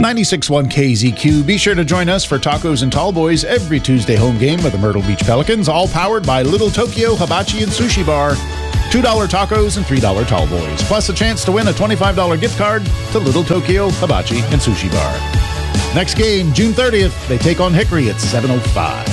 96.1 KZQ. Be sure to join us for tacos and tall boys every Tuesday home game with the Myrtle Beach Pelicans, all powered by Little Tokyo Hibachi and Sushi Bar. $2 tacos and $3 tall boys, plus a chance to win a $25 gift card to Little Tokyo Hibachi and Sushi Bar. Next game, June 30th, they take on Hickory at 7:05.